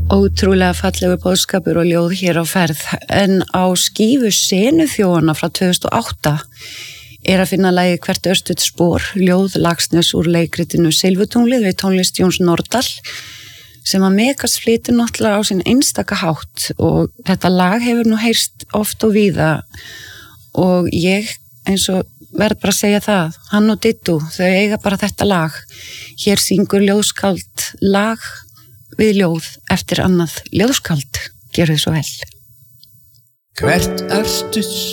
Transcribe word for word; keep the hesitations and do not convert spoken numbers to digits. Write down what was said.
Ótrúlega fallegu boðskapur og ljóð hér á ferð, en á skífu Senuþjófanna frá tvö þúsund og átta er að finna lagið Hvert örstutt spor, ljóð Laxness úr leikritinu Silfutunglið við tónlist Jóns Nordal, sem að Megas flytur náttúrulega á sinn einstaka hátt, og þetta lag hefur nú heyrst oft og víða, og ég eins og verð bara að segja það, hann og Dittu, þau eiga bara þetta lag. Hér syngur ljóðskáld lag við ljóð eftir annað ljóðskáld. Gjörðu svo vel. Hvert örstutt